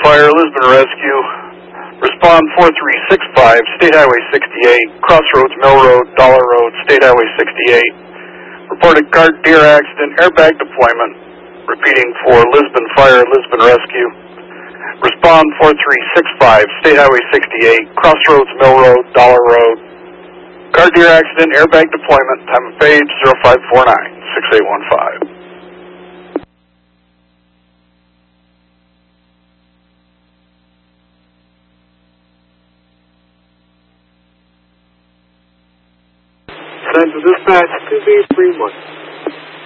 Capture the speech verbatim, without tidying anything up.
Fire, Lisbon Rescue. Respond four three six five, State Highway sixty-eight, Crossroads Mill Road, Dollar Road, State Highway sixty-eight. Reported car deer accident, airbag deployment. Repeating for Lisbon Fire, Lisbon Rescue. Respond four three six five, State Highway sixty-eight, Crossroads Mill Road, Dollar Road. Car deer accident, airbag deployment, time of page zero five four nine, six eight one five. Send to dispatch to be three one.